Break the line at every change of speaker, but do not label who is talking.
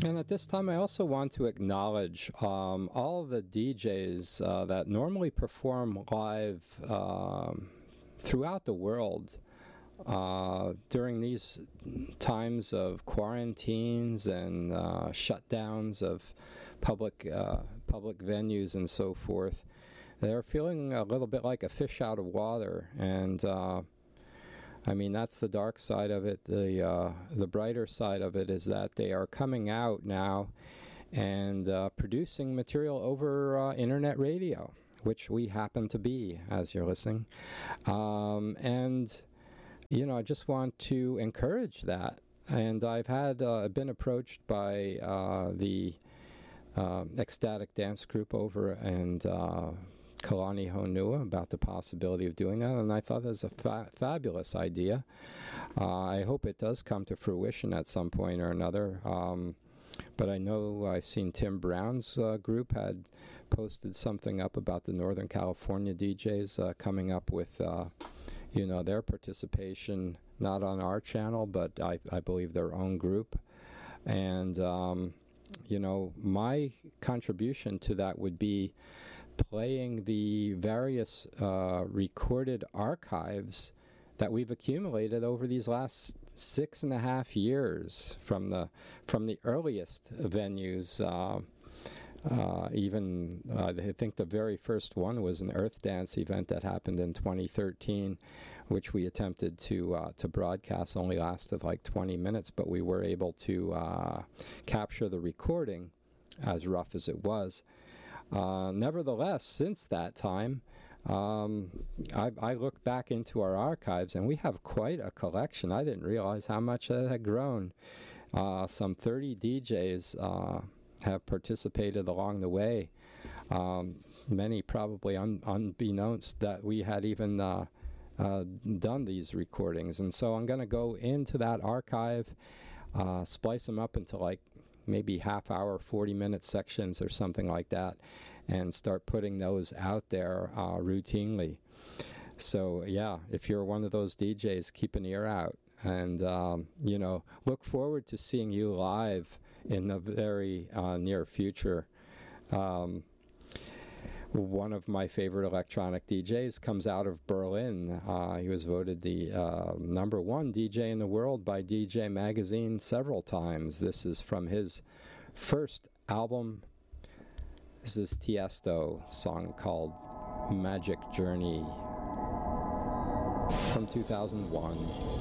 And at this time, I also want to acknowledge all of the DJs that normally perform live throughout the world during these times of quarantines and shutdowns of public venues and so forth. They're feeling a little bit like a fish out of water, and I mean, that's the dark side of it. The brighter side of it is that they are coming out now and producing material over internet radio, which we happen to be as you're listening. And, you know, I just want to encourage that. And I've been approached by the Ecstatic Dance Group over and Kalani Honua about the possibility of doing that, and I thought it was a fabulous idea. I hope it does come to fruition at some point or another. But I know I've seen Tim Brown's group had posted something up about the Northern California DJs coming up with, you know, their participation, not on our channel, but I believe their own group. And, you know, my contribution to that would be playing the various recorded archives that we've accumulated over these last 6.5 years from the earliest venues. I think the very first one was an Earth Dance event that happened in 2013, which we attempted to broadcast. Only lasted like 20 minutes, but we were able to capture the recording, as rough as it was. Nevertheless, since that time, I look back into our archives, and we have quite a collection. I didn't realize how much that had grown. Some 30 DJs have participated along the way. Many probably unbeknownst that we had even done these recordings. And so I'm going to go into that archive, splice them up into like maybe half-hour, 40-minute sections or something like that, and start putting those out there routinely. So, yeah, if you're one of those DJs, keep an ear out. And, you know, look forward to seeing you live in the very near future. One of my favorite electronic DJs comes out of Berlin. He was voted the #1 DJ in the world by DJ Magazine several times. This is from his first album. This is Tiesto, a song called Magic Journey from 2001.